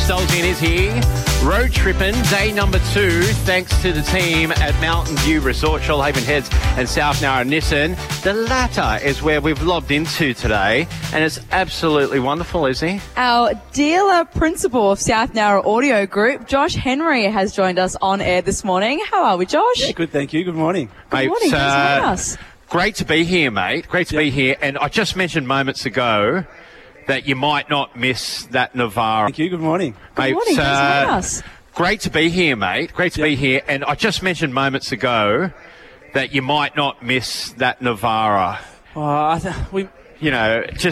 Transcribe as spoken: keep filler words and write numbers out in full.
Stolzian is here. Road tripping, day number two, thanks to the team at Mountain View Resort, Shoalhaven Heads and South Nara Nissan. The latter is where we've lobbed into today, and it's absolutely wonderful, Izzy. Our dealer principal of South Nara Audio Group, Josh Henry, has joined us on air this morning. How are we, Josh? Yeah, good, thank you. Good morning. Good Mate, morning. Thanks for uh, having us. Great to be here, mate. Great to Yep. be here. And I just mentioned moments ago that you might not miss that Navara. Thank you. Good morning. Good Mate, morning. Thanks for having uh, us. Great to be here, mate. Great to Yep. be here. And I just mentioned moments ago that you might not miss that Navara. Oh, I th- we You know, just